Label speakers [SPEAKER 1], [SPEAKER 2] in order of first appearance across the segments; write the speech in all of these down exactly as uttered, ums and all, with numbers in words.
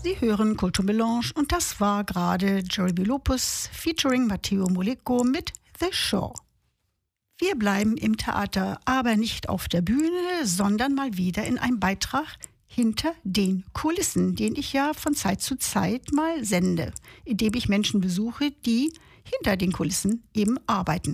[SPEAKER 1] Sie hören Kulturmelange und das war gerade Jerry Villalobos featuring Matteo Moleko mit The Show. Wir bleiben im Theater, aber nicht auf der Bühne, sondern mal wieder in einem Beitrag hinter den Kulissen, den ich ja von Zeit zu Zeit mal sende, indem ich Menschen besuche, die hinter den Kulissen eben arbeiten.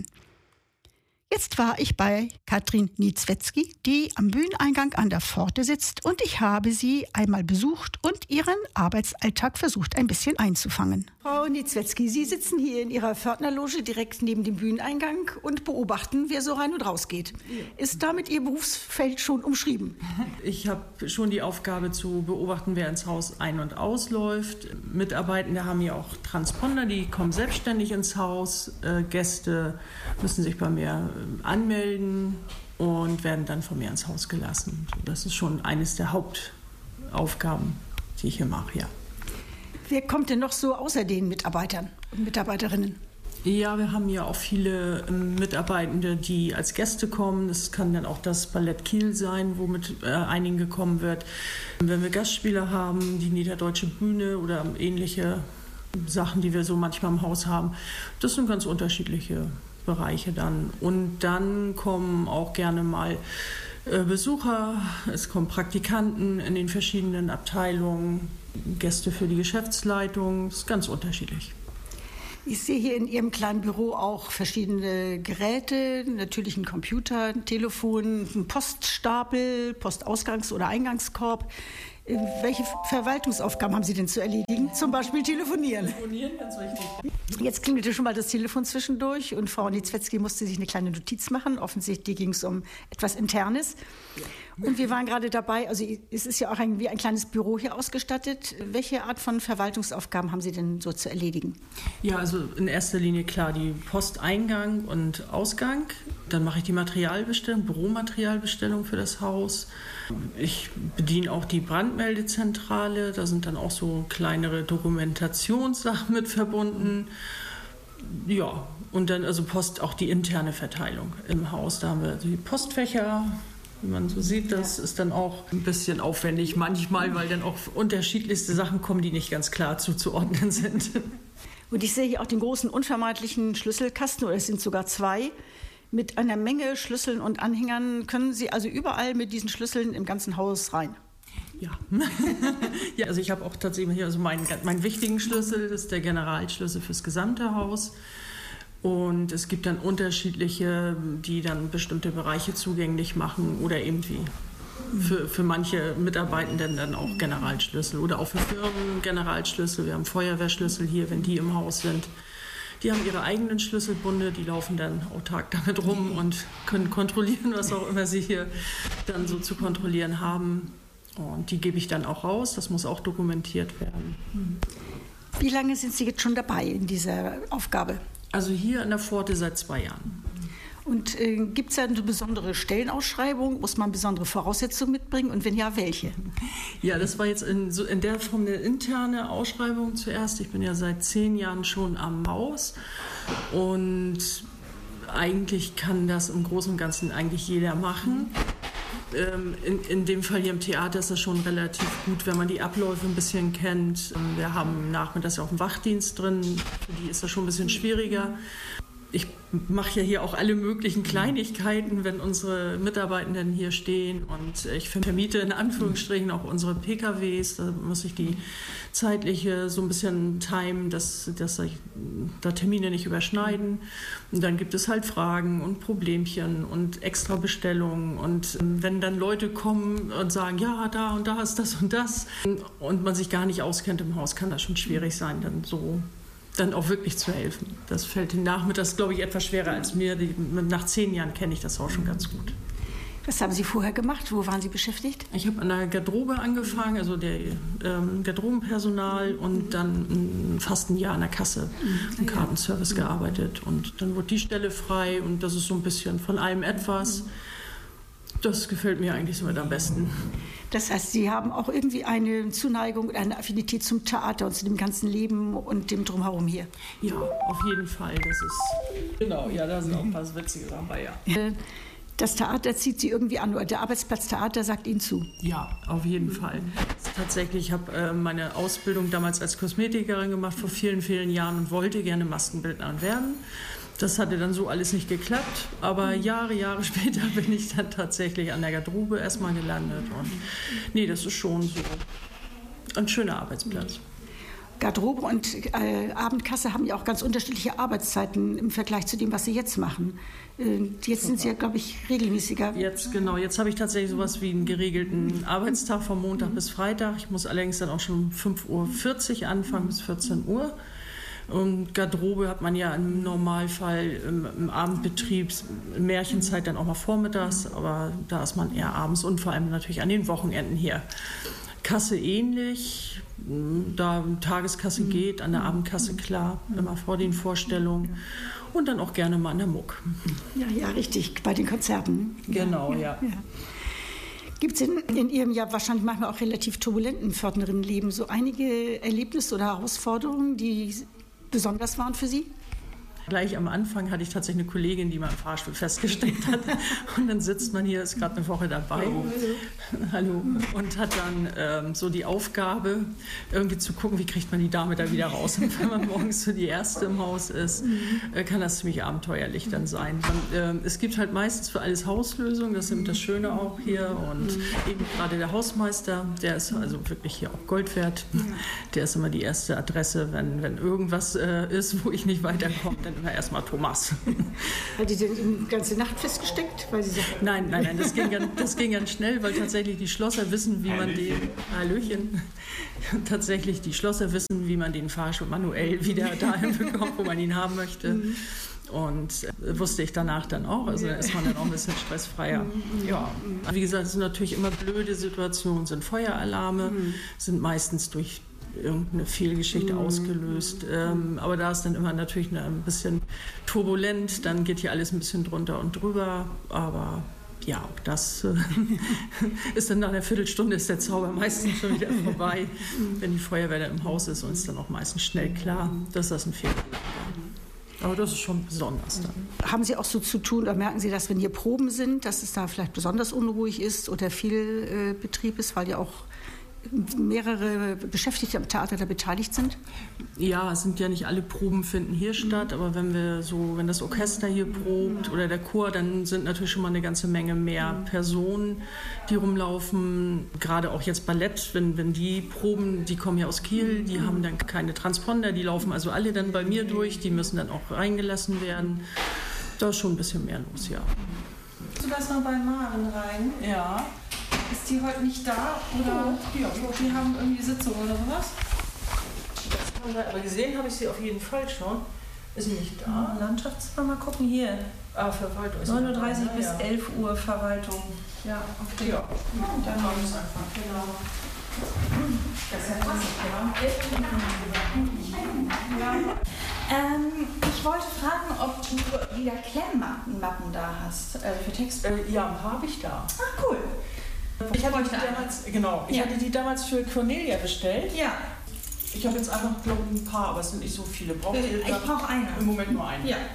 [SPEAKER 1] Jetzt war ich bei Katrin Niedzwetzky, die am Bühneneingang an der Pforte sitzt, und ich habe sie einmal besucht und ihren Arbeitsalltag versucht, ein bisschen einzufangen. Frau Niedzwetzky, Sie sitzen hier in Ihrer Pförtnerloge direkt neben dem Bühneneingang und beobachten, wer so rein und raus geht. Ist damit Ihr Berufsfeld schon umschrieben?
[SPEAKER 2] Ich habe schon die Aufgabe zu beobachten, wer ins Haus ein- und ausläuft. Mitarbeitende haben ja auch Transponder, die kommen selbstständig ins Haus. Äh, Gäste müssen sich bei mir anmelden und werden dann von mir ins Haus gelassen. Das ist schon eines der Hauptaufgaben, die ich hier mache, ja.
[SPEAKER 1] Wer kommt denn noch so außer den Mitarbeitern und Mitarbeiterinnen?
[SPEAKER 2] Ja, wir haben ja auch viele Mitarbeitende, die als Gäste kommen. Das kann dann auch das Ballett Kiel sein, womit äh, einigen gekommen wird. Wenn wir Gastspieler haben, die Niederdeutsche Bühne oder ähnliche Sachen, die wir so manchmal im Haus haben, das sind ganz unterschiedliche Bereiche dann. Und dann kommen auch gerne mal äh, Besucher, es kommen Praktikanten in den verschiedenen Abteilungen, Gäste für die Geschäftsleitung, das ist ganz unterschiedlich.
[SPEAKER 1] Ich sehe hier in Ihrem kleinen Büro auch verschiedene Geräte, natürlich ein Computer, ein Telefon, ein Poststapel, Postausgangs- oder Eingangskorb. Welche Verwaltungsaufgaben haben Sie denn zu erledigen? Zum Beispiel telefonieren.
[SPEAKER 2] Telefonieren, ganz wichtig.
[SPEAKER 1] Jetzt klingelte schon mal das Telefon zwischendurch und Frau Niedzwetzky musste sich eine kleine Notiz machen. Offensichtlich ging es um etwas Internes. Und wir waren gerade dabei, also es ist ja auch ein, wie ein kleines Büro hier ausgestattet. Welche Art von Verwaltungsaufgaben haben Sie denn so zu erledigen?
[SPEAKER 2] Ja, also in erster Linie klar die Posteingang und Ausgang. Dann mache ich die Materialbestellung, Büromaterialbestellung für das Haus. Ich bediene auch die Brandmeldezentrale. Da sind dann auch so kleinere Dokumentationssachen mit verbunden. Ja, und dann also Post, auch die interne Verteilung im Haus. Da haben wir die Postfächer. Wie man so sieht, das ist dann auch ein bisschen aufwendig manchmal, weil dann auch unterschiedlichste Sachen kommen, die nicht ganz klar zuzuordnen sind.
[SPEAKER 1] Und ich sehe hier auch den großen unvermeidlichen Schlüsselkasten, oder es sind sogar zwei, mit einer Menge Schlüsseln und Anhängern. Können Sie also überall mit diesen Schlüsseln im ganzen Haus rein?
[SPEAKER 2] Ja. Ja, also ich habe auch tatsächlich hier also meinen, meinen wichtigen Schlüssel, das ist der Generalschlüssel fürs gesamte Haus. Und es gibt dann unterschiedliche, die dann bestimmte Bereiche zugänglich machen oder eben wie für, für manche Mitarbeitenden dann auch Generalschlüssel oder auch für Firmen Generalschlüssel. Wir haben Feuerwehrschlüssel hier, wenn die im Haus sind. Die haben ihre eigenen Schlüsselbunde, die laufen dann autark damit rum und können kontrollieren, was auch immer sie hier dann so zu kontrollieren haben. Und die gebe ich dann auch raus, das muss auch dokumentiert werden.
[SPEAKER 1] Wie lange sind Sie jetzt schon dabei in dieser Aufgabe?
[SPEAKER 2] Also hier an der Pforte seit zwei Jahren.
[SPEAKER 1] Und äh, gibt es da eine besondere Stellenausschreibung? Muss man besondere Voraussetzungen mitbringen? Und wenn ja, welche?
[SPEAKER 2] Ja, das war jetzt in, so in der Form eine interne Ausschreibung zuerst. Ich bin ja seit zehn Jahren schon am Haus. Und eigentlich kann das im Großen und Ganzen eigentlich jeder machen. Ähm, in, in dem Fall hier im Theater ist das schon relativ gut, wenn man die Abläufe ein bisschen kennt. Wir haben nachmittags auch einen Wachdienst drin, für die ist das schon ein bisschen schwieriger. Ich mache ja hier auch alle möglichen Kleinigkeiten, wenn unsere Mitarbeitenden hier stehen, und ich vermiete in Anführungsstrichen auch unsere P K Ws. Da muss ich die zeitliche so ein bisschen timen, dass, dass ich da Termine nicht überschneiden. Und dann gibt es halt Fragen und Problemchen und extra Bestellungen. Und wenn dann Leute kommen und sagen, ja, da und da ist das und das, und man sich gar nicht auskennt im Haus, kann das schon schwierig sein, dann so dann auch wirklich zu helfen. Das fällt nachmittags, glaube ich, etwas schwerer als mir. Die, nach zehn Jahren kenne ich das auch schon ganz gut.
[SPEAKER 1] Was haben Sie vorher gemacht? Wo waren Sie beschäftigt?
[SPEAKER 2] Ich habe an der Garderobe angefangen, also der ähm, Garderobenpersonal, und dann fast ein Jahr an der Kasse im Kartenservice gearbeitet. Und dann wurde die Stelle frei, und das ist so ein bisschen von allem etwas. Das gefällt mir eigentlich somit am besten.
[SPEAKER 1] Das heißt, Sie haben auch irgendwie eine Zuneigung, eine Affinität zum Theater und zu dem ganzen Leben und dem Drumherum hier?
[SPEAKER 2] Ja, auf jeden Fall. Das ist genau, ja, da sind auch ein paar witzige Sachen bei, ja.
[SPEAKER 1] Das Theater zieht Sie irgendwie an, oder der Arbeitsplatz Theater sagt Ihnen zu?
[SPEAKER 2] Ja, auf jeden Fall. Tatsächlich, ich habe äh, meine Ausbildung damals als Kosmetikerin gemacht, vor vielen, vielen Jahren, und wollte gerne Maskenbildnerin werden. Das hatte dann so alles nicht geklappt, aber Jahre, Jahre später bin ich dann tatsächlich an der Garderobe erstmal gelandet. Und nee, das ist schon so ein schöner Arbeitsplatz.
[SPEAKER 1] Garderobe und äh, Abendkasse haben ja auch ganz unterschiedliche Arbeitszeiten im Vergleich zu dem, was Sie jetzt machen. Äh, jetzt sind Sie ja, glaube ich, regelmäßiger.
[SPEAKER 2] Jetzt, genau. Jetzt habe ich tatsächlich sowas wie einen geregelten Arbeitstag von Montag bis Freitag. Ich muss allerdings dann auch schon um fünf Uhr vierzig anfangen bis vierzehn Uhr. Und Garderobe hat man ja im Normalfall im, im Abendbetrieb, in Märchenzeit dann auch mal vormittags, aber da ist man eher abends und vor allem natürlich an den Wochenenden hier. Kasse ähnlich, da Tageskasse geht, an der Abendkasse klar, immer vor den Vorstellungen und dann auch gerne mal an der Muck.
[SPEAKER 1] Ja, ja, richtig, bei den Konzerten.
[SPEAKER 2] Genau, ja. ja. ja.
[SPEAKER 1] Gibt es in, in Ihrem ja wahrscheinlich manchmal auch relativ turbulenten Pförtnerinnenleben so einige Erlebnisse oder Herausforderungen, die besonders waren für Sie?
[SPEAKER 2] Gleich am Anfang hatte ich tatsächlich eine Kollegin, die mal im Fahrstuhl festgesteckt hat. Und dann sitzt man hier, ist gerade eine Woche dabei. Hallo. Hallo. Und hat dann ähm, so die Aufgabe, irgendwie zu gucken, wie kriegt man die Dame da wieder raus. Und wenn man morgens so die Erste im Haus ist, äh, kann das ziemlich abenteuerlich dann sein. Man, äh, es gibt halt meistens für alles Hauslösungen, das ist eben das Schöne auch hier. Und eben gerade der Hausmeister, der ist also wirklich hier auch Gold wert. Der ist immer die erste Adresse, wenn, wenn irgendwas äh, ist, wo ich nicht weiterkomme, dann immer erstmal Thomas.
[SPEAKER 1] Hat die denn die ganze Nacht festgesteckt? Weil sie sagt,
[SPEAKER 2] nein, nein, nein, das ging, ganz, das ging ganz schnell, weil tatsächlich die Schlosser wissen, wie man den, Hallöchen, tatsächlich die Schlosser wissen, wie man den Fahrstuhl manuell wieder dahin bekommt, wo man ihn haben möchte. Und äh, wusste ich danach dann auch, also da ist man dann auch ein bisschen stressfreier. Ja, wie gesagt, es sind natürlich immer blöde Situationen, sind Feueralarme, sind meistens durch irgendeine Fehlgeschichte mm. ausgelöst. Ähm, aber da ist dann immer natürlich eine, ein bisschen turbulent, dann geht hier alles ein bisschen drunter und drüber. Aber ja, auch das äh, ist dann nach einer Viertelstunde ist der Zauber meistens schon wieder vorbei. Wenn die Feuerwehr dann im Haus ist, und ist dann auch meistens schnell klar, dass das ein Fehler ist. Aber das ist schon besonders dann.
[SPEAKER 1] Haben Sie auch so zu tun, oder merken Sie, dass wenn hier Proben sind, dass es da vielleicht besonders unruhig ist oder viel äh, Betrieb ist, weil ja auch mehrere Beschäftigte am Theater da beteiligt sind?
[SPEAKER 2] Ja, es sind ja nicht alle Proben finden hier statt, aber wenn wir so, wenn das Orchester hier probt oder der Chor, dann sind natürlich schon mal eine ganze Menge mehr Personen, die rumlaufen. Gerade auch jetzt Ballett, wenn, wenn die proben, die kommen ja aus Kiel, die haben dann keine Transponder, die laufen also alle dann bei mir durch, die müssen dann auch reingelassen werden. Da ist schon ein bisschen mehr los, ja.
[SPEAKER 3] Du das noch bei Maren rein?
[SPEAKER 2] Ja.
[SPEAKER 3] Ist die heute nicht da? Oder ja, die haben irgendwie Sitzung oder sowas?
[SPEAKER 2] Das kann sein, aber gesehen habe ich sie auf jeden Fall schon. Ist sie nicht da?
[SPEAKER 3] Landschaftsfahrt, mal gucken hier.
[SPEAKER 2] Ah, Verwaltung.
[SPEAKER 3] neun Uhr dreißig
[SPEAKER 2] ja,
[SPEAKER 3] bis
[SPEAKER 2] ja.
[SPEAKER 3] elf Uhr Verwaltung. Ja, okay.
[SPEAKER 2] Ja,
[SPEAKER 3] dann machen wir es einfach.
[SPEAKER 2] Genau.
[SPEAKER 3] Das ist ja klasse, ja. Ähm, ich wollte fragen, ob du wieder Klemmmappen da hast äh, für Text.
[SPEAKER 2] Äh, ja, habe ich da.
[SPEAKER 3] Ah, cool.
[SPEAKER 2] Ich hatte die damals, genau, ich
[SPEAKER 3] ja.
[SPEAKER 2] hatte die damals für Cornelia bestellt.
[SPEAKER 3] Ja.
[SPEAKER 2] Ich habe jetzt einfach, glaube ich, ein paar, aber es sind nicht so viele. Braucht ihr?
[SPEAKER 3] Ich brauche eine.
[SPEAKER 2] Im Moment nur eine.
[SPEAKER 3] Ja.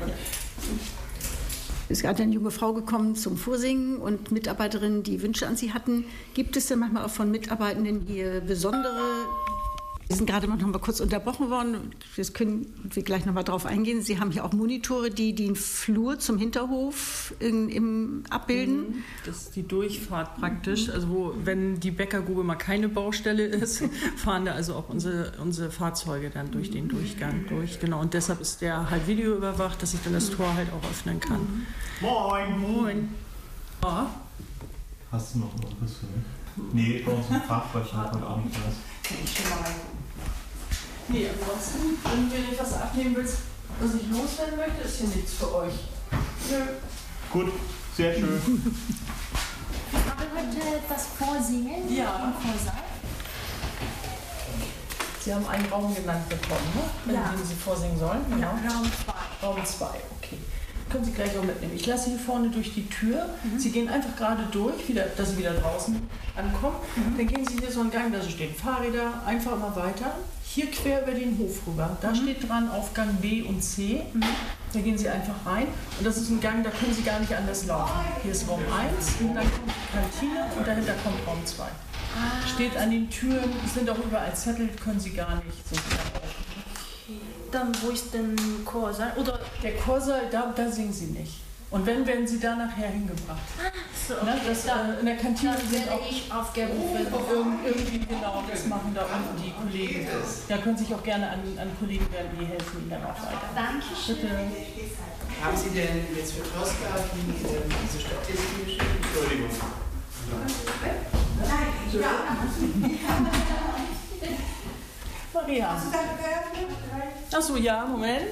[SPEAKER 1] Es ist gerade eine junge Frau gekommen zum Vorsingen und Mitarbeiterinnen, die Wünsche an sie hatten. Gibt es denn manchmal auch von Mitarbeitenden hier besondere? Wir sind gerade noch mal kurz unterbrochen worden. Das können wir gleich noch mal drauf eingehen. Sie haben hier auch Monitore, die den Flur zum Hinterhof in, im, abbilden.
[SPEAKER 2] Das ist die Durchfahrt praktisch. Also wo, wenn die Bäckergrube mal keine Baustelle ist, fahren da also auch unsere, unsere Fahrzeuge dann durch den Durchgang durch. Genau. Und deshalb ist der halt videoüberwacht, dass ich dann das Tor halt auch öffnen kann.
[SPEAKER 4] Moin!
[SPEAKER 2] Moin! Ja.
[SPEAKER 4] Hast du noch was für mich? Nee, aus dem Fach, weil ich habe auch nicht was.
[SPEAKER 2] Ich schon mal reingucken. Nee, ansonsten, wenn du nicht was abnehmen willst, was ich loswerden möchte, ist hier nichts für euch. Nö.
[SPEAKER 4] Gut, sehr schön.
[SPEAKER 5] Wir machen heute das Vorsingen
[SPEAKER 2] Ja.
[SPEAKER 5] im Vorsaal.
[SPEAKER 2] Sie haben einen Raum genannt bekommen, ne?
[SPEAKER 5] Ja.
[SPEAKER 2] In dem Sie vorsingen sollen. Genau.
[SPEAKER 5] Ja, Raum zwei.
[SPEAKER 2] Raum zwei, okay. Können Sie gleich auch mitnehmen. Ich lasse Sie hier vorne durch die Tür. Mhm. Sie gehen einfach gerade durch, wieder, dass Sie wieder draußen ankommen. Mhm. Dann gehen Sie hier so einen Gang, da stehen Fahrräder, einfach mal weiter. Hier quer über den Hof rüber. Da mhm. steht dran Aufgang B und C. Mhm. Da gehen Sie einfach rein und das ist ein Gang, da können Sie gar nicht anders laufen. Hier ist Raum eins und dann kommt die Kantine und dahinter kommt Raum zwei. Ah. Steht an den Türen, es sind auch überall Zettel, können Sie gar nicht so
[SPEAKER 5] okay. Dann wo ist denn Chorsaal? Oder
[SPEAKER 2] der Chorsaal, da, da singen Sie nicht. Und wenn, werden Sie da nachher hingebracht.
[SPEAKER 5] Ah, so, okay.
[SPEAKER 2] Na, das, äh, in der Kantine sind auch
[SPEAKER 5] ich aufgerufen.
[SPEAKER 2] Irgendwie, genau, das machen da unten die Kollegen. Da können sich auch gerne an, an Kollegen wenden, die helfen Ihnen dann auch weiter.
[SPEAKER 5] Dankeschön.
[SPEAKER 2] Bitte.
[SPEAKER 6] Haben Sie denn jetzt für Tosca die, diese statistische? Entschuldigung.
[SPEAKER 3] Nein, ja.
[SPEAKER 2] Maria.
[SPEAKER 3] Hast du das geöffnet?
[SPEAKER 2] Achso, ja, Moment.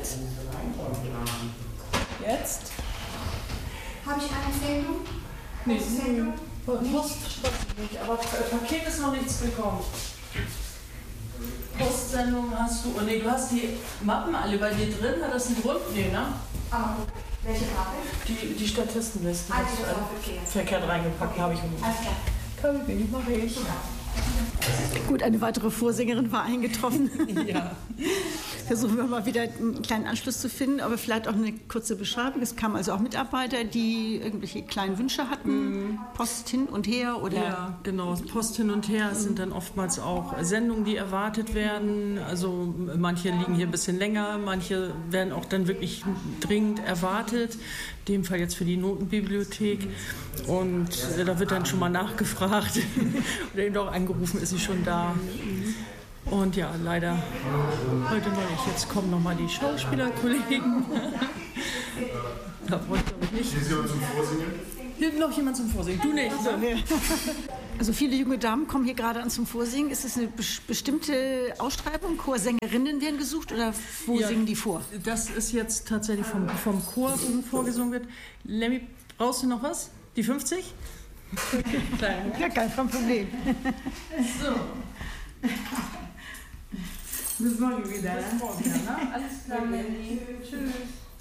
[SPEAKER 2] Jetzt.
[SPEAKER 3] Habe ich eine Sendung?
[SPEAKER 2] Nee, Sendung. Post nicht, aber Paket ist noch nichts gekommen. Postsendung hast du. Oh nee, du hast die Mappen alle bei dir drin. Hat das einen Grund? Nee, ne?
[SPEAKER 3] Ah, welche Mappe?
[SPEAKER 2] Die, die Statistenliste.
[SPEAKER 3] Ah, die
[SPEAKER 2] hast du,
[SPEAKER 3] ist
[SPEAKER 2] äh,
[SPEAKER 3] verkehrt.
[SPEAKER 2] verkehrt reingepackt, habe ich gemacht.
[SPEAKER 3] Alles klar.
[SPEAKER 2] Kann ich nicht, mache ich.
[SPEAKER 1] Gut, eine weitere Vorsängerin war eingetroffen.
[SPEAKER 2] Ja.
[SPEAKER 1] Versuchen wir mal wieder einen kleinen Anschluss zu finden, aber vielleicht auch eine kurze Beschreibung. Es kamen also auch Mitarbeiter, die irgendwelche kleinen Wünsche hatten, Post hin und her oder...
[SPEAKER 2] Ja, genau. Post hin und her sind dann oftmals auch Sendungen, die erwartet werden. Also manche liegen hier ein bisschen länger, manche werden auch dann wirklich dringend erwartet. In dem Fall jetzt für die Notenbibliothek. Und äh, da wird dann schon mal nachgefragt oder eben auch angerufen, ist sie schon da. Und ja, leider heute noch nicht. Jetzt kommen noch mal die Schauspielerkollegen. Da wollte ich nicht.
[SPEAKER 7] Ist jemand zum Vorsingen?
[SPEAKER 2] Hier noch jemand zum Vorsingen. Du nicht, ne?
[SPEAKER 1] Also viele junge Damen kommen hier gerade an zum Vorsingen. Ist es eine bes- bestimmte Ausschreibung? Chorsängerinnen werden gesucht oder wo
[SPEAKER 2] Ja,
[SPEAKER 1] singen die vor?
[SPEAKER 2] Das ist jetzt tatsächlich vom, vom Chor vorgesungen wird. Lemmy, brauchst du noch was? Die fünfzig?
[SPEAKER 1] Ja, kein Problem.
[SPEAKER 2] So.
[SPEAKER 3] Bis morgen wieder.
[SPEAKER 2] Bis morgen wieder, ne? Alles klar, Lemmy. Tschüss.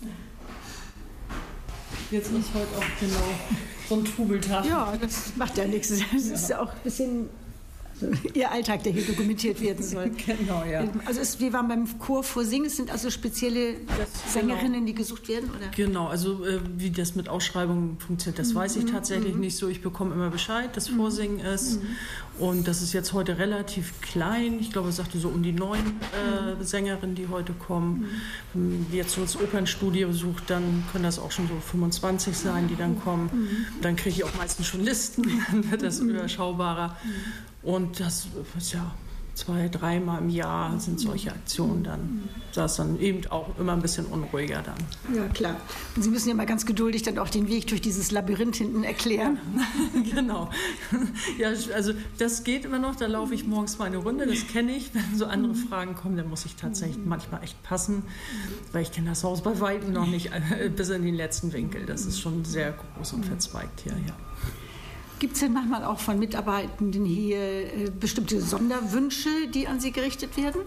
[SPEAKER 2] Jetzt ist heute auch genau so ein Trubeltag.
[SPEAKER 1] Ja, das macht ja nichts. Das ist ja auch ein bisschen also Ihr Alltag, der hier dokumentiert werden soll.
[SPEAKER 2] Genau, ja.
[SPEAKER 1] Also es, wir waren beim Chor Vorsingen. Es sind also spezielle
[SPEAKER 2] Das-
[SPEAKER 1] Sängerinnen,
[SPEAKER 2] genau.
[SPEAKER 1] die gesucht werden, oder?
[SPEAKER 2] Genau, also äh, wie das mit Ausschreibungen funktioniert, das weiß ich tatsächlich nicht so. Ich bekomme immer Bescheid, dass Vorsingen ist. Und das ist jetzt heute relativ klein. Ich glaube, es sagte so um die neun äh, Sängerinnen, die heute kommen. Wenn jetzt so das Opernstudio sucht, dann können das auch schon so fünfundzwanzig sein, die dann kommen. Dann kriege ich auch meistens schon Listen, dann wird das überschaubarer. Und das ist ja zwei, dreimal im Jahr sind solche Aktionen dann. Da ist dann eben auch immer ein bisschen unruhiger dann.
[SPEAKER 1] Ja, klar. Und Sie müssen ja mal ganz geduldig dann auch den Weg durch dieses Labyrinth hinten erklären.
[SPEAKER 2] Genau. Ja, also das geht immer noch, da laufe ich morgens meine Runde, das kenne ich. Wenn so andere Fragen kommen, dann muss ich tatsächlich manchmal echt passen, weil ich kenne das Haus bei weitem noch nicht äh, bis in den letzten Winkel. Das ist schon sehr groß und verzweigt hier, ja.
[SPEAKER 1] Gibt es denn manchmal auch von Mitarbeitenden hier äh, bestimmte Sonderwünsche, die an Sie gerichtet werden?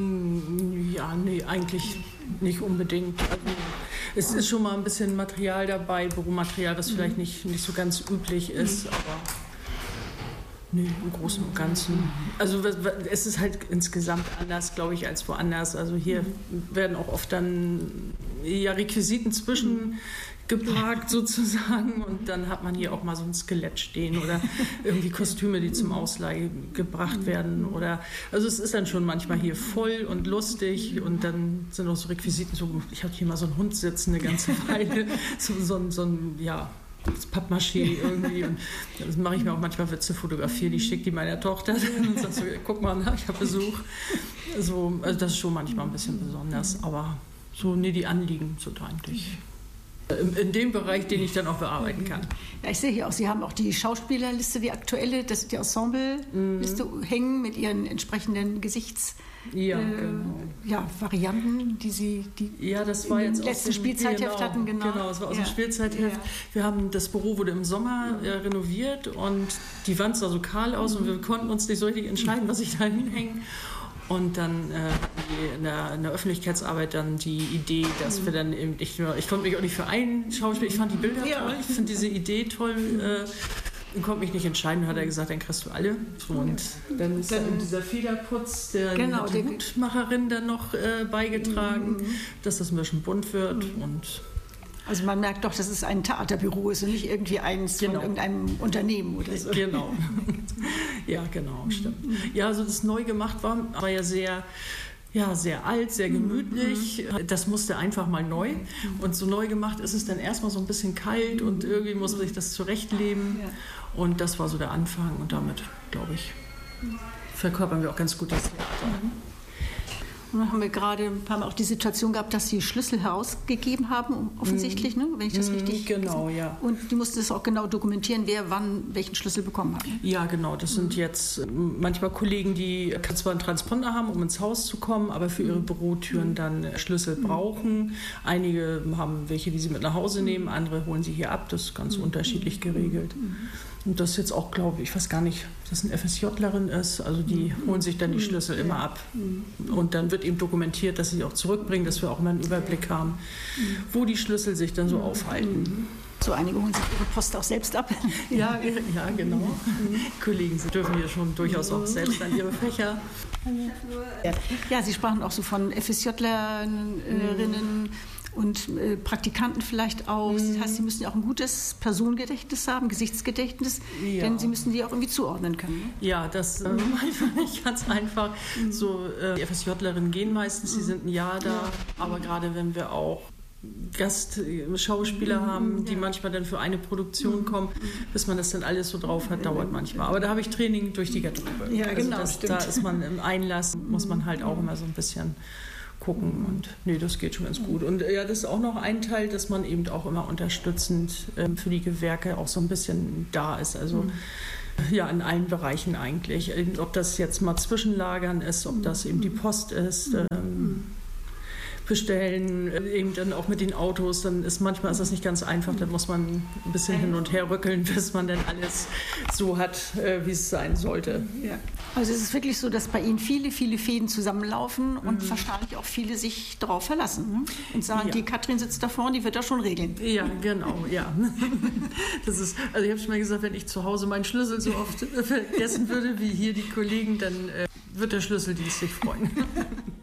[SPEAKER 2] Ja, nee, eigentlich nicht unbedingt. Also, es ist schon mal ein bisschen Material dabei, Büromaterial, das vielleicht nicht, nicht so ganz üblich ist, aber nee, im Großen und Ganzen. Also es ist halt insgesamt anders, glaube ich, als woanders. Also hier werden auch oft dann ja, Requisiten zwischen geparkt sozusagen und dann hat man hier auch mal so ein Skelett stehen oder irgendwie Kostüme, die zum Ausleih gebracht werden oder also es ist dann schon manchmal hier voll und lustig und dann sind auch so Requisiten, so ich hatte hier mal so einen Hund sitzen eine ganze Weile, so, so, ein, so ein, ja, das Pappmaché irgendwie und das mache ich mir auch manchmal Witze, fotografiere, die schicke die meiner Tochter und sagt so, guck mal, ich habe Besuch. So, also das ist schon manchmal ein bisschen besonders, aber so, nee, die Anliegen sind eigentlich in dem Bereich, den ich dann auch bearbeiten kann.
[SPEAKER 1] Ja, ich sehe hier auch, Sie haben auch die Schauspielerliste, die aktuelle, das die Ensemble-Liste mm. hängen mit Ihren entsprechenden Gesichts...
[SPEAKER 2] Ja,
[SPEAKER 1] äh,
[SPEAKER 2] genau.
[SPEAKER 1] ja, Varianten, die Sie die
[SPEAKER 2] ja, das war jetzt
[SPEAKER 1] im letzten
[SPEAKER 2] aus dem
[SPEAKER 1] Spielzeitheft
[SPEAKER 2] genau,
[SPEAKER 1] hatten. Genau,
[SPEAKER 2] genau, das war aus
[SPEAKER 1] ja.
[SPEAKER 2] dem Spielzeitheft. Ja. Wir haben, das Büro wurde im Sommer äh, renoviert und die Wand sah so kahl aus und wir konnten uns nicht so richtig entscheiden, was ich da hinhänge. Und dann äh, in, der, in der Öffentlichkeitsarbeit dann die Idee, dass wir dann eben, ich, ich konnte mich auch nicht für einen Schauspieler, ich fand die Bilder
[SPEAKER 1] ja.
[SPEAKER 2] toll, ich finde diese Idee toll, äh, Ich konnte mich nicht entscheiden, hat er gesagt, dann kriegst du alle. Und dann ist dann dieser Federputz, der
[SPEAKER 1] genau,
[SPEAKER 2] hat die Hutmacherin dann noch äh, beigetragen, mhm. dass das ein bisschen bunt wird. Mhm. Und
[SPEAKER 1] also man merkt doch, dass es ein Theaterbüro ist und nicht irgendwie eins genau. von irgendeinem Unternehmen oder so.
[SPEAKER 2] Genau. Ja, genau, stimmt. Ja, also das neu gemacht war, war ja sehr... Ja, sehr alt, sehr gemütlich. Das musste einfach mal neu. Und so neu gemacht ist es dann erstmal so ein bisschen kalt und irgendwie muss man sich das zurechtleben. Und das war so der Anfang. Und damit, glaube ich, verkörpern wir auch ganz gut das Theater.
[SPEAKER 1] Und dann haben wir gerade ein paar Mal auch die Situation gehabt, dass sie Schlüssel herausgegeben haben, offensichtlich, ne? Wenn ich das richtig...
[SPEAKER 2] Genau, ja.
[SPEAKER 1] Und die mussten das auch genau dokumentieren, wer wann welchen Schlüssel bekommen hat.
[SPEAKER 2] Ja, genau. Das sind jetzt manchmal Kollegen, die zwar einen Transponder haben, um ins Haus zu kommen, aber für ihre Bürotüren dann Schlüssel brauchen. Einige haben welche, die sie mit nach Hause nehmen, andere holen sie hier ab. Das ist ganz unterschiedlich geregelt. Und das jetzt auch, glaube ich, ich weiß gar nicht, ob das eine FSJlerin ist, also die holen sich dann die Schlüssel immer ab. Und dann wird eben dokumentiert, dass sie sie auch zurückbringen, dass wir auch immer einen Überblick haben, wo die Schlüssel sich dann so aufhalten.
[SPEAKER 1] So, einige holen sich ihre Post auch selbst ab.
[SPEAKER 2] Ja, ja, genau. Kollegen, sie dürfen hier schon durchaus auch selbst an ihre Fächer.
[SPEAKER 1] Ja, Sie sprachen auch so von FSJlerinnen und äh, Praktikanten vielleicht auch. Das heißt, sie müssen ja auch ein gutes Personengedächtnis haben, Gesichtsgedächtnis, ja. Denn sie müssen die auch irgendwie zuordnen können. Ne?
[SPEAKER 2] Ja, das äh, einfach nicht ganz einfach. Mhm. So, äh, die FSJlerinnen gehen meistens, die sind ein Jahr da, ja. Aber gerade wenn wir auch Gastschauspieler mhm. haben, die ja. manchmal dann für eine Produktion kommen, bis man das dann alles so drauf hat, dauert manchmal. Aber da habe ich Training durch die Garderobe.
[SPEAKER 1] Ja,
[SPEAKER 2] also
[SPEAKER 1] genau,
[SPEAKER 2] das, da ist man im Einlass, muss man halt auch immer so ein bisschen gucken und nee, das geht schon ganz gut. Und ja, das ist auch noch ein Teil, dass man eben auch immer unterstützend ähm, für die Gewerke auch so ein bisschen da ist. Also mhm. ja, in allen Bereichen eigentlich. Ob das jetzt mal Zwischenlagern ist, ob das eben die Post ist, ähm, bestellen, eben dann auch mit den Autos, dann ist manchmal ist das nicht ganz einfach, dann muss man ein bisschen hin und her rückeln, bis man dann alles so hat, äh, wie es sein sollte.
[SPEAKER 1] Ja. Also es ist wirklich so, dass bei Ihnen viele, viele Fäden zusammenlaufen und mhm. wahrscheinlich auch viele sich darauf verlassen, ne? Und sagen, ja. Die Katrin sitzt da vorne, die wird das schon regeln.
[SPEAKER 2] Ja, genau, ja. Das ist, also ich habe schon mal gesagt, wenn ich zu Hause meinen Schlüssel so oft vergessen würde, wie hier die Kollegen, dann äh, wird der Schlüsseldienst sich freuen.